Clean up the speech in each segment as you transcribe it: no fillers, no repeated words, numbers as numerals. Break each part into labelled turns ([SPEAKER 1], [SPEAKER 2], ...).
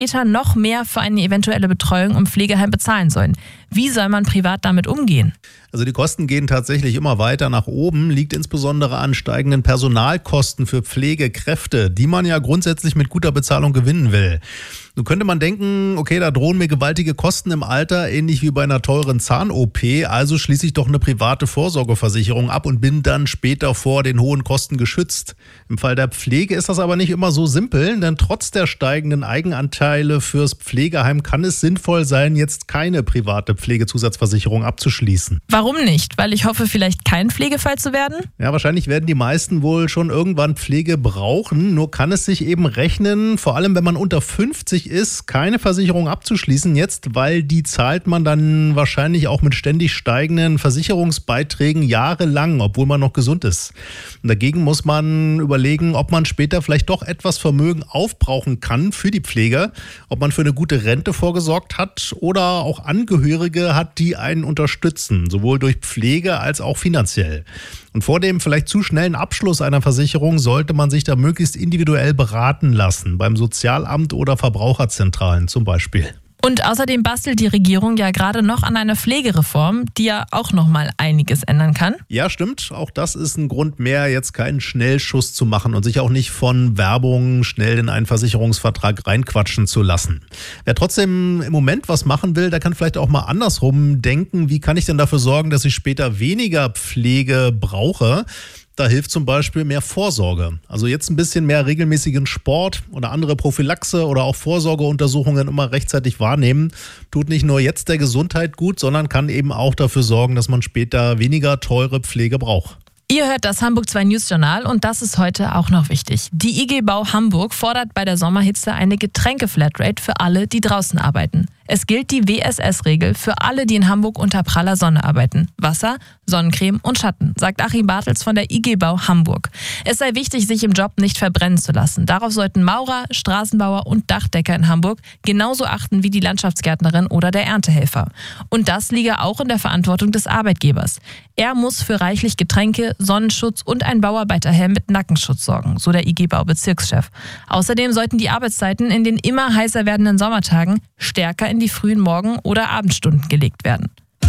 [SPEAKER 1] später noch mehr für eine eventuelle Betreuung im Pflegeheim bezahlen sollen. Wie soll man privat damit umgehen?
[SPEAKER 2] Also die Kosten gehen tatsächlich immer weiter nach oben, liegt insbesondere an steigenden Personalkosten für Pflegekräfte, die man ja grundsätzlich mit guter Bezahlung gewinnen will. Nun könnte man denken, okay, da drohen mir gewaltige Kosten im Alter, ähnlich wie bei einer teuren Zahn-OP, also schließe ich doch eine private Vorsorgeversicherung ab und bin dann später vor den hohen Kosten geschützt. Im Fall der Pflege ist das aber nicht immer so simpel, denn trotz der steigenden Eigenanteile fürs Pflegeheim kann es sinnvoll sein, jetzt keine private Pflegezusatzversicherung abzuschließen.
[SPEAKER 1] Warum nicht? Weil ich hoffe, vielleicht kein Pflegefall zu werden?
[SPEAKER 2] Ja, wahrscheinlich werden die meisten wohl schon irgendwann Pflege brauchen, nur kann es sich eben rechnen, vor allem wenn man unter 50 ist, keine Versicherung abzuschließen jetzt, weil die zahlt man dann wahrscheinlich auch mit ständig steigenden Versicherungsbeiträgen jahrelang, obwohl man noch gesund ist. Und dagegen muss man überlegen, ob man später vielleicht doch etwas Vermögen aufbrauchen kann für die Pflege, ob man für eine gute Rente vorgesorgt hat oder auch Angehörige hat, die einen unterstützen, sowohl durch Pflege als auch finanziell. Und vor dem vielleicht zu schnellen Abschluss einer Versicherung sollte man sich da möglichst individuell beraten lassen, beim Sozialamt oder Verbraucherzentralen zum Beispiel.
[SPEAKER 1] Und außerdem bastelt die Regierung ja gerade noch an einer Pflegereform, die ja auch noch mal einiges ändern kann.
[SPEAKER 2] Ja, stimmt. Auch das ist ein Grund mehr, jetzt keinen Schnellschuss zu machen und sich auch nicht von Werbung schnell in einen Versicherungsvertrag reinquatschen zu lassen. Wer trotzdem im Moment was machen will, der kann vielleicht auch mal andersrum denken. Wie kann ich denn dafür sorgen, dass ich später weniger Pflege brauche? Da hilft zum Beispiel mehr Vorsorge. Also jetzt ein bisschen mehr regelmäßigen Sport oder andere Prophylaxe oder auch Vorsorgeuntersuchungen immer rechtzeitig wahrnehmen. Tut nicht nur jetzt der Gesundheit gut, sondern kann eben auch dafür sorgen, dass man später weniger teure Pflege braucht.
[SPEAKER 1] Ihr hört das Hamburg 2 News Journal und das ist heute auch noch wichtig. Die IG Bau Hamburg fordert bei der Sommerhitze eine Getränkeflatrate für alle, die draußen arbeiten. Es gilt die WSS-Regel für alle, die in Hamburg unter praller Sonne arbeiten. Wasser, Sonnencreme und Schatten, sagt Achim Bartels von der IG Bau Hamburg. Es sei wichtig, sich im Job nicht verbrennen zu lassen. Darauf sollten Maurer, Straßenbauer und Dachdecker in Hamburg genauso achten wie die Landschaftsgärtnerin oder der Erntehelfer. Und das liege auch in der Verantwortung des Arbeitgebers. Er muss für reichlich Getränke, Sonnenschutz und ein Bauarbeiterhelm mit Nackenschutz sorgen, so der IG Bau Bezirkschef. Außerdem sollten die Arbeitszeiten in den immer heißer werdenden Sommertagen stärker in die frühen Morgen- oder Abendstunden gelegt werden.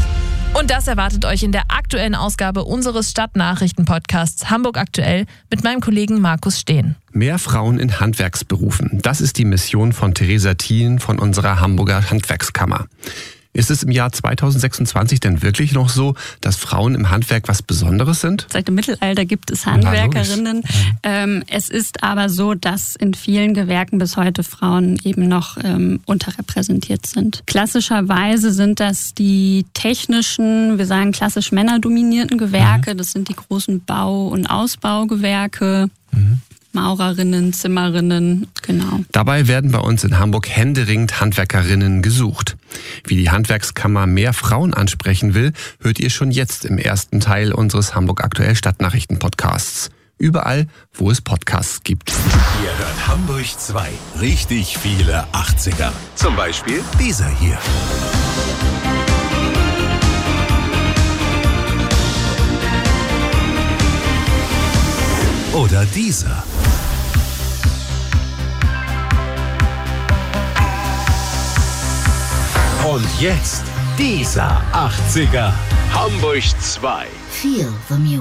[SPEAKER 1] Und das erwartet euch in der aktuellen Ausgabe unseres Stadtnachrichten-Podcasts Hamburg aktuell mit meinem Kollegen Markus Steen.
[SPEAKER 3] Mehr Frauen in Handwerksberufen. Das ist die Mission von Theresa Thien von unserer Hamburger Handwerkskammer. Ist es im Jahr 2026 denn wirklich noch so, dass Frauen im Handwerk was Besonderes sind?
[SPEAKER 4] Seit dem Mittelalter gibt es Handwerkerinnen. Es ist aber so, dass in vielen Gewerken bis heute Frauen eben noch unterrepräsentiert sind. Klassischerweise sind das die technischen, wir sagen klassisch männerdominierten Gewerke. Das sind die großen Bau- und Ausbaugewerke. Maurerinnen, Zimmerinnen, genau.
[SPEAKER 3] Dabei werden bei uns in Hamburg händeringend Handwerkerinnen gesucht. Wie die Handwerkskammer mehr Frauen ansprechen will, hört ihr schon jetzt im ersten Teil unseres Hamburg aktuell Stadtnachrichten-Podcasts. Überall, wo es Podcasts gibt.
[SPEAKER 5] Ihr hört Hamburg 2. Richtig viele 80er. Zum Beispiel dieser hier. Oder dieser. Und jetzt dieser 80er. Hamburg 2.
[SPEAKER 6] Feel the music.